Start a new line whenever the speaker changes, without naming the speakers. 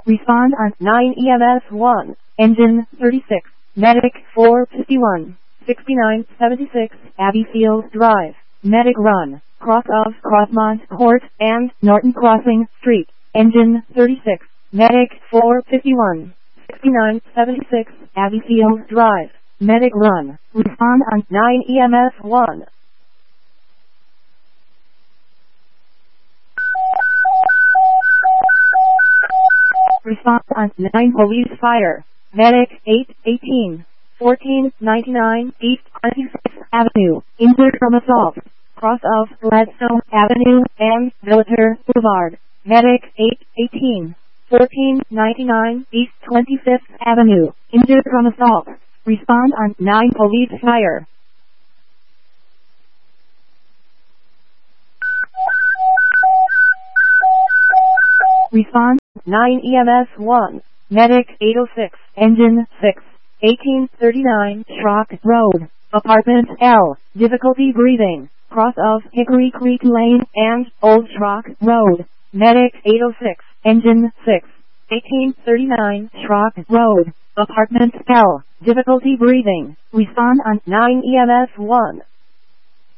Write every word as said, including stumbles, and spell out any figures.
Respond on nine E M S one. Engine thirty-six. Medic four fifty-one. sixty-nine seventy-six Abbey Field Drive. Medic run. Cross of Crossmont Court and Norton Crossing Street. Engine thirty-six. Medic four fifty-one. sixty-nine seventy-six Abbey Field Drive. Medic run. Respond on nine E M S one. Response on nine Police Fire. Medic eight eighteen. fourteen ninety-nine East twenty-sixth Avenue. Injured from assault. Cross of Gladstone Avenue and Military Boulevard. Medic eight eighteen. fourteen ninety-nine East twenty-fifth Avenue. Injured from assault. Respond on nine Police Fire. Respond nine E M S one. Medic eight oh six. Engine six. eighteen thirty-nine Schrock Road. Apartment L. Difficulty breathing. Cross of Hickory Creek Lane and Old Schrock Road. Medic eight oh six. Engine six. eighteen thirty-nine Schrock Road. Apartment L. Difficulty breathing. Respond on nine E M S one.